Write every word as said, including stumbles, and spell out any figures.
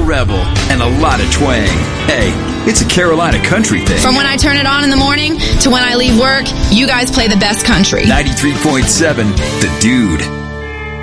rebel, and a lot of twang. Hey, it's a Carolina country thing. From when I turn it on in the morning to when I leave work, you guys play the best country. ninety-three point seven, The Dude.